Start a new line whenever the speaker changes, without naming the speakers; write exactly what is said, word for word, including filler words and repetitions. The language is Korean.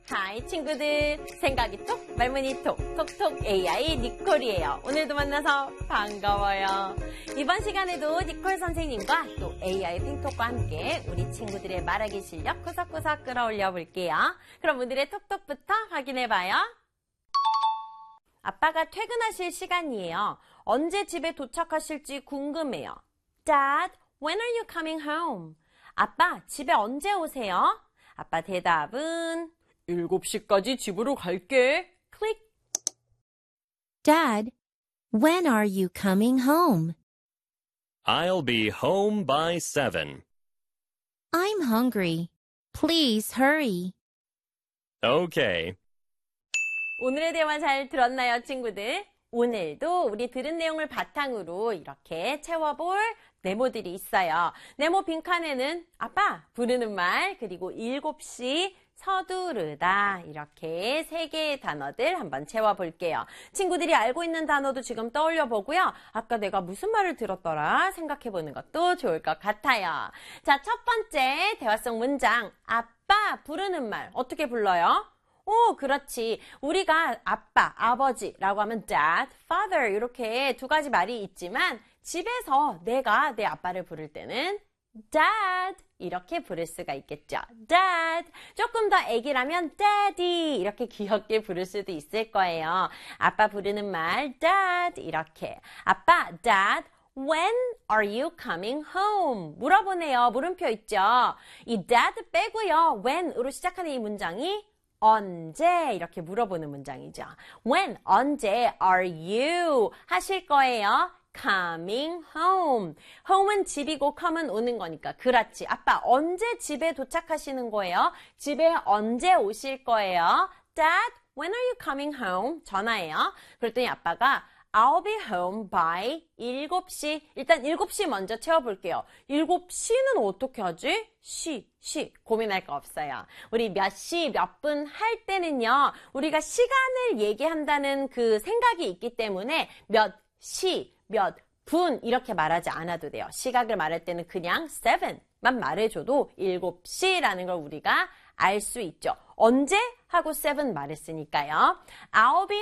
하이 친구들, 생각이 톡, 말문이 톡, 톡톡 에이아이 니콜이에요. 오늘도 만나서 반가워요. 이번 시간에도 니콜 선생님과 또 에이아이 핑톡과 함께 우리 친구들의 말하기 실력 구석구석 끌어올려 볼게요. 그럼 오늘의 톡톡부터 확인해봐요. 아빠가 퇴근하실 시간이에요. 언제 집에 도착하실지 궁금해요. Dad, when are you coming home? 아빠, 집에 언제 오세요? 아빠 대답은 일곱 시까지 집으로 갈게. 클릭.
Dad, when are you coming home?
I'll be home by seven.
I'm hungry. Please hurry.
Okay.
오늘의 대화 잘 들었나요, 친구들? 오늘도 우리 들은 내용을 바탕으로 이렇게 채워볼 네모들이 있어요. 네모 빈칸에는 아빠 부르는 말, 그리고 일곱 시 서두르다, 이렇게 세 개의 단어들 한번 채워볼게요. 친구들이 알고 있는 단어도 지금 떠올려 보고요. 아까 내가 무슨 말을 들었더라 생각해보는 것도 좋을 것 같아요. 자, 첫 번째 대화 속 문장, 아빠 부르는 말 어떻게 불러요? 오, 그렇지. 우리가 아빠, 아버지라고 하면 dad, father 이렇게 두 가지 말이 있지만 집에서 내가 내 아빠를 부를 때는 dad 이렇게 부를 수가 있겠죠. dad. 조금 더 애기라면 daddy 이렇게 귀엽게 부를 수도 있을 거예요. 아빠 부르는 말 dad 이렇게. 아빠, dad, when are you coming home? 물어보네요. 물음표 있죠. 이 dad 빼고요. when으로 시작하는 이 문장이 언제 이렇게 물어보는 문장이죠. When, 언제 are you 하실 거예요. Coming home. home은 집이고 come은 오는 거니까. 그렇지. 아빠 언제 집에 도착하시는 거예요? 집에 언제 오실 거예요? Dad, when are you coming home? 전화해요. 그랬더니 아빠가 I'll be home by 일곱 시. 일단 일곱 시 먼저 채워볼게요. 일곱 시는 어떻게 하지? 시, 시. 고민할 거 없어요. 우리 몇 시, 몇 분 할 때는요. 우리가 시간을 얘기한다는 그 생각이 있기 때문에 몇 시, 몇 분 이렇게 말하지 않아도 돼요. 시각을 말할 때는 그냥 seven만 말해줘도 일곱 시라는 걸 우리가 알 수 있죠. 언제? 하고 seven 말했으니까요. I'll be